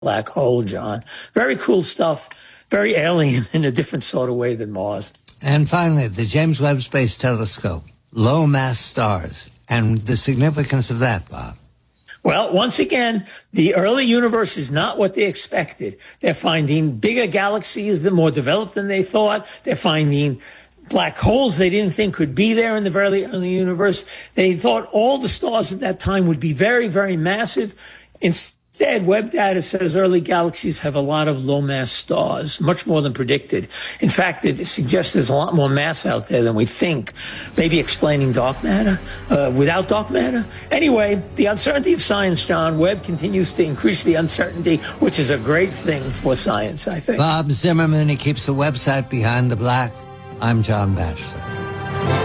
black hole, John. Very cool stuff. Very alien in a different sort of way than Mars. And finally, the James Webb Space Telescope, low-mass stars, and the significance of that, Bob. Well, once again, the early universe is not what they expected. They're finding bigger galaxies that are more developed than they thought. They're finding black holes they didn't think could be there in the very early universe. They thought all the stars at that time would be very, very massive. Instead, Webb data says early galaxies have a lot of low-mass stars, much more than predicted. In fact, it suggests there's a lot more mass out there than we think, maybe explaining dark matter without dark matter. Anyway, the uncertainty of science, John. Webb continues to increase the uncertainty, which is a great thing for science, I think. Bob Zimmerman, he keeps the website Behind the Black. I'm John Batchelor.